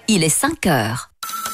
il est 5 heures.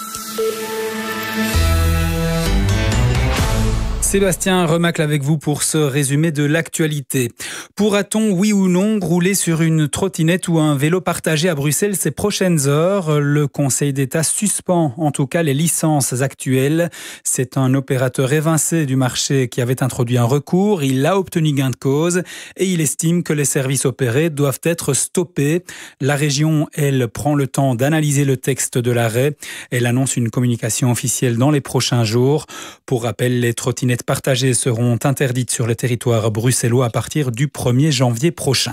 Sébastien Remacle avec vous pour ce résumé de l'actualité. Pourra-t-on, oui ou non, rouler sur une trottinette ou un vélo partagé à Bruxelles ces prochaines heures ? Le Conseil d'État suspend en tout cas les licences actuelles. C'est un opérateur évincé du marché qui avait introduit un recours. Il a obtenu gain de cause et il estime que les services opérés doivent être stoppés. La région, elle, prend le temps d'analyser le texte de l'arrêt. Elle annonce une communication officielle dans les prochains jours. Pour rappel, les trottinettes partagées seront interdites sur le territoire bruxellois à partir du 1er janvier prochain.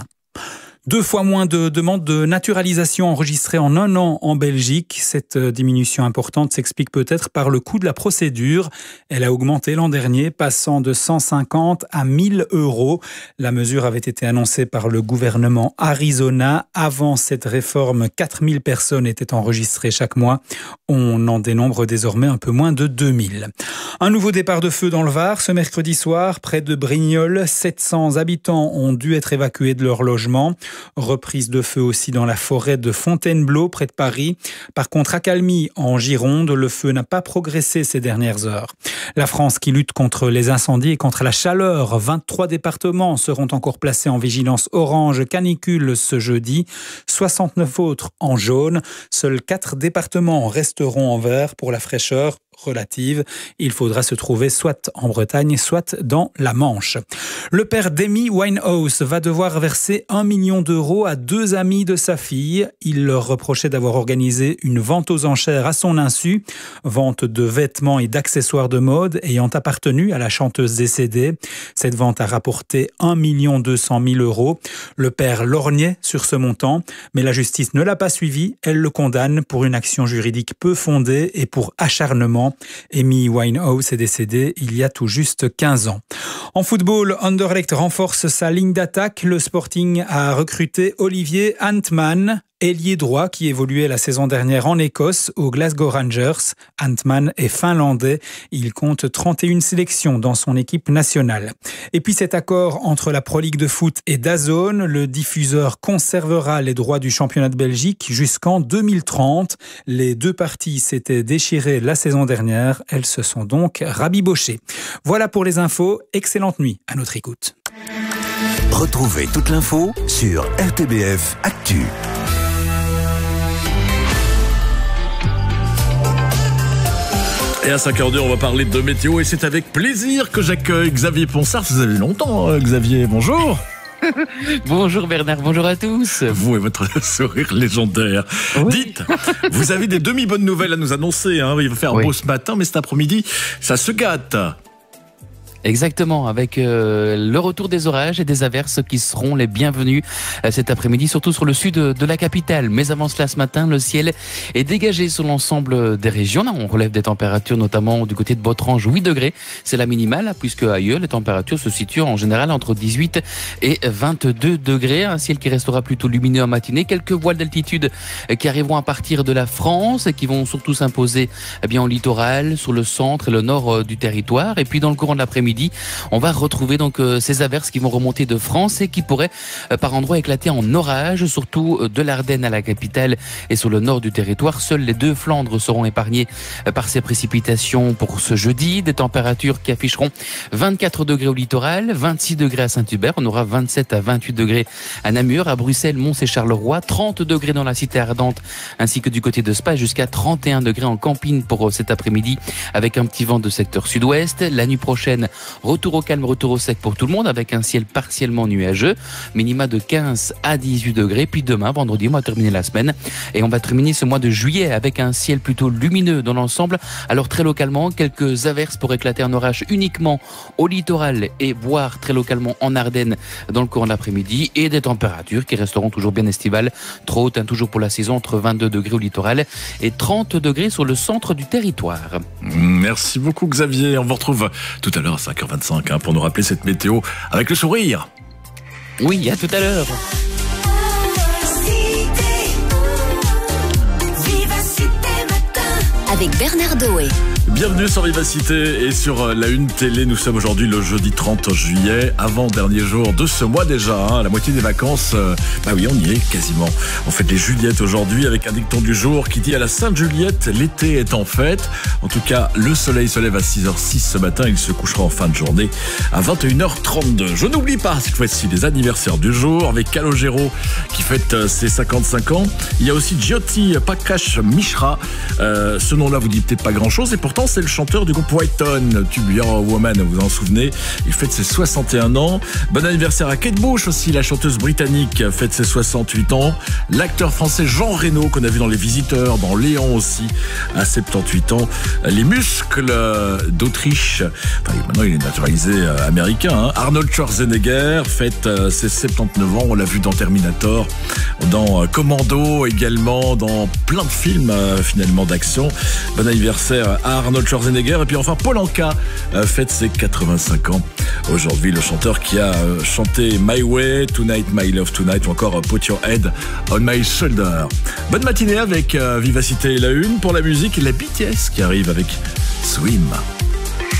2 fois moins de demandes de naturalisation enregistrées en un an en Belgique. Cette diminution importante s'explique peut-être par le coût de la procédure. Elle a augmenté l'an dernier, passant de 150 à 1000 euros. La mesure avait été annoncée par le gouvernement Arizona. Avant cette réforme, 4000 personnes étaient enregistrées chaque mois. On en dénombre désormais un peu moins de 2000. Un nouveau départ de feu dans le Var ce mercredi soir, près de Brignoles. 700 habitants ont dû être évacués de leur logement. Reprise de feu aussi dans la forêt de Fontainebleau, près de Paris. Par contre, à Calmy, en Gironde, le feu n'a pas progressé ces dernières heures. La France qui lutte contre les incendies et contre la chaleur. 23 départements seront encore placés en vigilance orange canicule ce jeudi. 69 autres en jaune. Seuls 4 départements resteront en vert pour la fraîcheur relative. Il faudra se trouver soit en Bretagne, soit dans la Manche. Le père d'Amy Winehouse va devoir verser 1 million d'euros à 2 amis de sa fille. Il leur reprochait d'avoir organisé une vente aux enchères à son insu. Vente de vêtements et d'accessoires de mode ayant appartenu à la chanteuse décédée. Cette vente a rapporté 1 200 000 euros. Le père lorgnait sur ce montant, mais la justice ne l'a pas suivi. Elle le condamne pour une action juridique peu fondée et pour acharnement. Amy Winehouse est décédée il y a tout juste 15 ans. En football, Anderlecht renforce sa ligne d'attaque. Le Sporting a recruté Olivier Antman, ailier droit qui évoluait la saison dernière en Écosse aux Glasgow Rangers. Antman est finlandais. Il compte 31 sélections dans son équipe nationale. Et puis cet accord entre la Pro League de foot et DAZN, le diffuseur conservera les droits du championnat de Belgique jusqu'en 2030. Les 2 parties s'étaient déchirées la saison dernière. Elles se sont donc rabibochées. Voilà pour les infos. Excellente nuit à notre écoute. Retrouvez toute l'info sur RTBF Actu. Et à 5h02, on va parler de météo et c'est avec plaisir que j'accueille Xavier Ponsard. Vous avez longtemps, Xavier, bonjour. Bonjour Bernard, bonjour à tous. Vous et votre sourire légendaire. Oui. Dites, vous avez des demi-bonnes nouvelles à nous annoncer. Il va faire beau ce matin, mais cet après-midi, ça se gâte. Exactement, avec le retour des orages et des averses qui seront les bienvenus cet après-midi, surtout sur le sud de la capitale. Mais avant cela, ce matin, le ciel est dégagé sur l'ensemble des régions. Là, on relève des températures, notamment du côté de Botrange, 8 degrés. C'est la minimale, puisque ailleurs, les températures se situent en général entre 18 et 22 degrés. Un ciel qui restera plutôt lumineux en matinée. Quelques voiles d'altitude qui arriveront à partir de la France et qui vont surtout s'imposer en littoral, sur le centre et le nord du territoire. Et puis, dans le courant de l'après-midi, on va retrouver donc ces averses qui vont remonter de France et qui pourraient par endroits éclater en orage, surtout de l'Ardenne à la capitale et sur le nord du territoire. Seules les 2 Flandres seront épargnées par ces précipitations pour ce jeudi. Des températures qui afficheront 24 degrés au littoral, 26 degrés à Saint-Hubert. On aura 27 à 28 degrés à Namur, à Bruxelles, Mons et Charleroi, 30 degrés dans la cité ardente ainsi que du côté de Spa, jusqu'à 31 degrés en camping pour cet après-midi avec un petit vent de secteur sud-ouest. La nuit prochaine, retour au calme, retour au sec pour tout le monde avec un ciel partiellement nuageux, minima de 15 à 18 degrés. Puis demain, vendredi, on va terminer la semaine et on va terminer ce mois de juillet avec un ciel plutôt lumineux dans l'ensemble. Alors très localement, quelques averses pour éclater en orage uniquement au littoral et voire très localement en Ardennes dans le courant de l'après-midi et des températures qui resteront toujours bien estivales, trop hautes toujours pour la saison, entre 22 degrés au littoral et 30 degrés sur le centre du territoire. Merci beaucoup Xavier, on vous retrouve tout à l'heure à 5h25 pour nous rappeler cette météo avec le sourire. Oui, à tout à l'heure. Avec Bernard Doé. Bienvenue sur Vivacité et sur la Une Télé. Nous sommes aujourd'hui le jeudi 30 juillet, avant-dernier jour de ce mois déjà. La moitié des vacances, bah oui, on y est quasiment. On fête les Juliettes aujourd'hui avec un dicton du jour qui dit à la Sainte-Juliette, l'été est en fête. En tout cas, le soleil se lève à 6h06 ce matin. Il se couchera en fin de journée à 21h32. Je n'oublie pas cette fois-ci les anniversaires du jour avec Calogero qui fête ses 55 ans. Il y a aussi Jyoti Prakash Mishra. Ce nom-là vous dit peut-être pas grand-chose et pourtant c'est le chanteur du groupe Whiton, tube You're a Woman, vous en souvenez. Il fête ses 61 ans. Bon anniversaire à Kate Bush aussi, la chanteuse britannique fête ses 68 ans. L'acteur français Jean Reno, qu'on a vu dans Les Visiteurs, dans Léon aussi, à 78 ans. Les muscles d'Autriche, enfin, maintenant il est naturalisé américain. Arnold Schwarzenegger fête ses 79 ans, on l'a vu dans Terminator, dans Commando également, dans plein de films finalement d'action. Bon anniversaire à Arnold Schwarzenegger. Et puis enfin, Paul Anka fête ses 85 ans. Aujourd'hui, le chanteur qui a chanté My Way, Tonight, My Love Tonight, ou encore Put Your Head on My Shoulder. Bonne matinée avec Vivacité et la Une. Pour la musique, la BTS qui arrive avec Swim.